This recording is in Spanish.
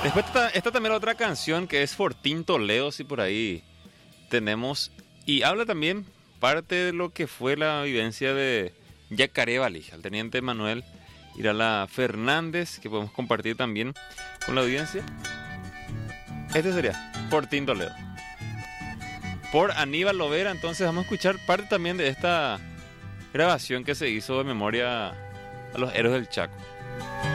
Después está también la otra canción que es Fortín Toledo, si por ahí tenemos. Y habla también parte de lo que fue la vivencia de Yacaré Valija, el teniente Manuel Irala Fernández, que podemos compartir también con la audiencia. Este sería Fortín Toledo. Por Aníbal Lovera, entonces vamos a escuchar parte también de esta grabación que se hizo de memoria a los héroes del Chaco.